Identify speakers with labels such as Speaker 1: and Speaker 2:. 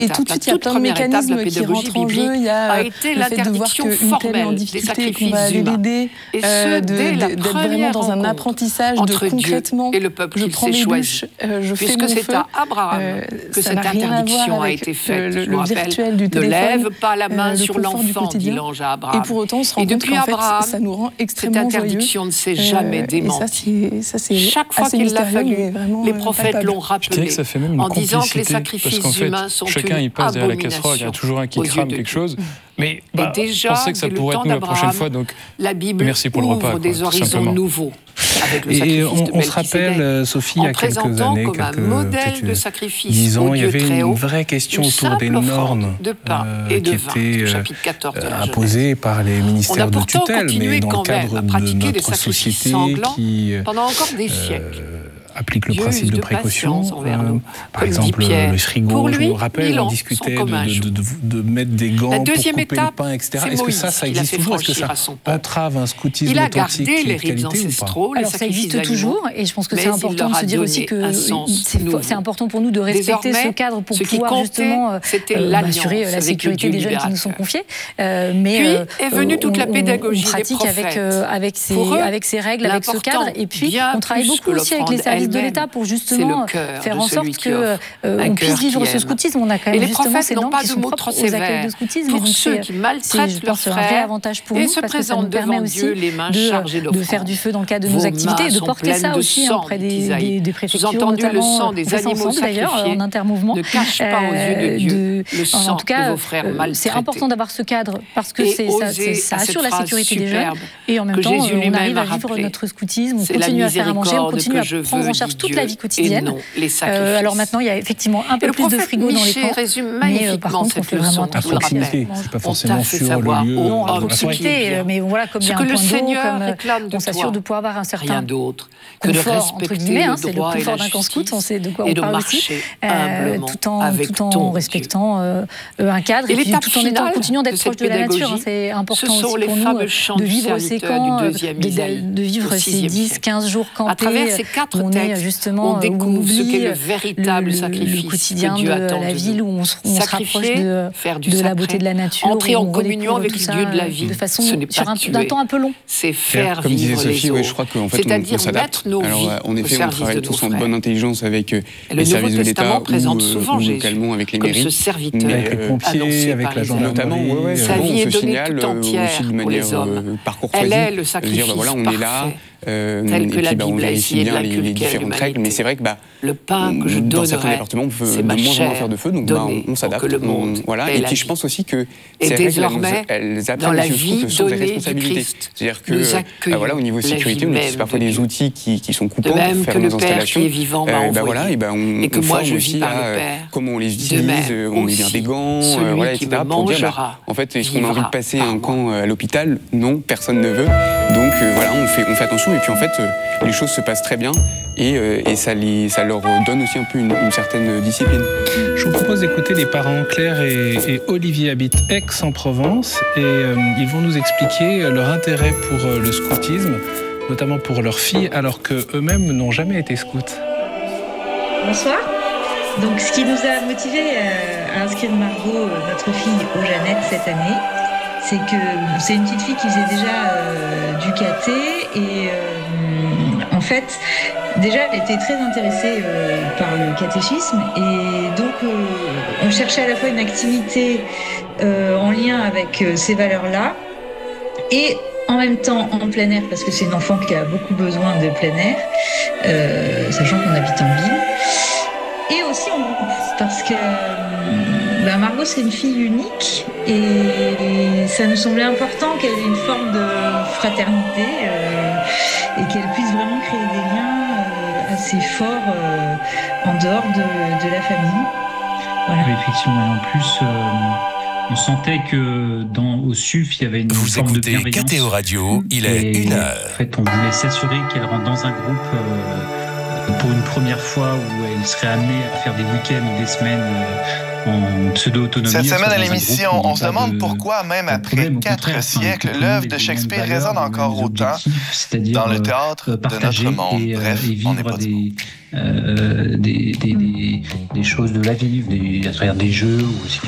Speaker 1: Et tout de suite, il y a plein de mécanismes qui rentrent en jeu. Il y a
Speaker 2: été
Speaker 1: le fait de voir qu'une telle est en difficulté, qu'on va aller l'aider, d'être vraiment dans un apprentissage de concrètement,
Speaker 2: et le peuple
Speaker 1: je prends mes bûches, je fais mon feu.
Speaker 2: Puisque c'est à Abraham que cette interdiction a été faite.
Speaker 1: Le virtuel du téléphone,
Speaker 2: ne lève pas la main sur l'enfant, dit l'ange à Abraham.
Speaker 1: Et pour autant, on se rend compte qu'en fait, ça nous rend extrêmement joyeux.
Speaker 2: Cette interdiction ne s'est jamais démentie.
Speaker 1: Et ça, c'est
Speaker 2: chaque fois qu'il l'a fallu, les prophètes l'ont rappelé,
Speaker 3: que ça fait même une
Speaker 2: en disant que les
Speaker 3: complicité,
Speaker 2: sacrifices
Speaker 3: parce qu'en fait,
Speaker 2: humains sont
Speaker 3: chacun
Speaker 2: une
Speaker 3: il passe derrière la
Speaker 2: abomination
Speaker 3: casserole, il y a toujours un qui crame quelque chose. Mais
Speaker 2: déjà,
Speaker 3: je pensais que ça pourrait être nous la prochaine fois, donc
Speaker 2: la Bible
Speaker 3: merci pour le repas.
Speaker 2: Ouvre des horizons nouveaux.
Speaker 4: Et on se rappelle, Sophie, il y a quelques années, quelques 10 ans, il y avait une vraie question autour des normes qui étaient imposées par les ministères de tutelle, mais dans le cadre de notre société qui applique le principe de précaution. Par exemple, le frigo, je me rappelle, on discutait de mettre des gants pour couper le pain, etc. Est-ce que ça existe toujours? Est-ce que ça entrave un scoutisme authentique qui est de qualité ou pas?
Speaker 5: Alors ça existe toujours, et je pense que c'est important de se dire aussi que c'est important pour nous de respecter ce cadre pour pouvoir justement assurer la sécurité des jeunes qui nous sont confiés. Mais
Speaker 2: est venue toute la pédagogie
Speaker 5: des prophètes avec ces règles, avec ce cadre, et puis on travaille beaucoup aussi avec les services de l'État pour justement faire en sorte qu'on puisse vivre ce scoutisme. On a quand même justement ces normes qui sont propres aux accueils de scoutisme.
Speaker 2: Pour ceux qui maltraitent leurs frères,
Speaker 5: un vrai avantage pour nous parce que ça nous permet aussi de faire du feu dans le cadre de nos activités et de porter ça aussi auprès des préfectures, notamment des animaux d'ailleurs en intermouvement.
Speaker 2: Ne cache pas aux yeux de Dieu le sang de vos frères maltraités.
Speaker 5: C'est important d'avoir ce cadre parce que ça assure la sécurité des jeunes et en même temps on arrive à vivre notre scoutisme, on continue à faire à manger, on continue à prendre en charge toute la vie quotidienne. Alors maintenant, il y a effectivement un peu plus de frigo dans les camps, mais par contre, on fait vraiment attention.
Speaker 4: C'est pas forcément sur le lieu.
Speaker 5: Non, à proximité, mais voilà, comme il y a un point d'eau, on s'assure de pouvoir avoir un certain confort, entre guillemets, c'est le confort d'un camp scout, on sait de quoi on parle aussi, tout en respectant un cadre et puis tout en continuant d'être proche de la nature. C'est important aussi pour nous de vivre ces camps, de vivre ces 10-15 jours campés, où on est justement,
Speaker 2: on découvre ce qu'est le véritable
Speaker 5: sacrifice, le quotidien de la ville, où on se rapproche de la beauté de la nature,
Speaker 2: entrer en communion avec le Dieu de la vie,
Speaker 5: de façon sur un temps un peu long.
Speaker 2: C'est faire
Speaker 6: comme disait
Speaker 2: vivre
Speaker 6: Sophie,
Speaker 2: les autres.
Speaker 6: je crois qu'en fait on s'adapte. Alors en effet, on travaille tous en bonne intelligence avec les services de l'État ou localement avec les mairies,
Speaker 4: avec les pompiers, avec la gendarmerie.
Speaker 2: Sa vie est donnée tout entière
Speaker 6: pour les
Speaker 2: hommes. Elle est le sacrifice parfait.
Speaker 6: On est là.
Speaker 2: Tel que la Bible a essayé de
Speaker 6: les différentes règles, mais c'est vrai que
Speaker 2: le pain que je
Speaker 6: dans certains départements, on peut de moins en moins faire de feu, donc on s'adapte. Voilà. Et puis je pense aussi que ces règles, elles apprennent aussi aux scouts des responsabilités. C'est-à-dire que voilà, au niveau sécurité, on utilise parfois des outils qui sont coupants pour faire nos installations. Et
Speaker 2: que moi je
Speaker 6: aussi comment on les utilise, on met bien des gants, etc. Pour dire, en fait, est-ce qu'on a envie de passer un camp à l'hôpital? Non, personne ne veut. Donc voilà, on fait attention. Et puis en fait, les choses se passent très bien et ça leur donne aussi un peu une certaine discipline.
Speaker 4: Je vous propose d'écouter les parents. Claire et Olivier habitent Aix-en-Provence et ils vont nous expliquer leur intérêt pour le scoutisme, notamment pour leurs filles, alors qu'eux-mêmes n'ont jamais été scouts.
Speaker 7: Bonsoir. Donc ce qui nous a motivés à inscrire Margot, notre fille, au Jeannette cette année, c'est que c'est une petite fille qui faisait déjà du caté et en fait, déjà elle était très intéressée par le catéchisme et donc on cherchait à la fois une activité en lien avec ces valeurs-là et en même temps en plein air parce que c'est une enfant qui a beaucoup besoin de plein air, sachant qu'on habite en ville, et aussi en groupe parce que Margot c'est une fille unique et ça nous semblait important qu'elle ait une forme de fraternité et qu'elle puisse vraiment créer des liens assez forts en dehors de la famille.
Speaker 8: Voilà. Oui, effectivement, et en plus on sentait que au SUF il y avait une forme de bienveillance.
Speaker 9: Vous écoutez KTO Radio, il est 1h.
Speaker 8: En fait, on voulait s'assurer qu'elle rentre dans un groupe pour une première fois où elle serait amenée à faire des week-ends ou des semaines en pseudo-autonomie.
Speaker 10: Cette semaine à l'émission, on se demande pourquoi, même après 4 siècles, l'œuvre de Shakespeare résonne encore autant dans le théâtre de notre monde. Bref, on n'est pas
Speaker 8: des choses de la vie, à travers des jeux ou aussi